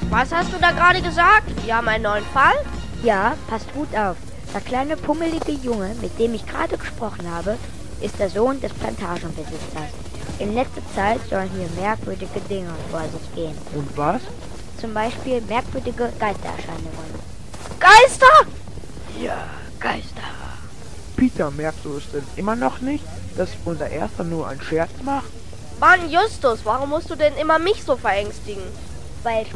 Was hast du da gerade gesagt? Wir haben einen neuen Fall? Ja, passt gut auf. Der kleine pummelige Junge, mit dem ich gerade gesprochen habe, ist der Sohn des Plantagenbesitzers. In letzter Zeit sollen hier merkwürdige Dinge vor sich gehen. Und was? Zum Beispiel merkwürdige Geistererscheinungen. Geister! Ja, Geister. Peter, merkst du es denn immer noch nicht, dass unser Erster nur einen Scherz macht? Mann, Justus, warum musst du denn immer mich so verängstigen? Weil ich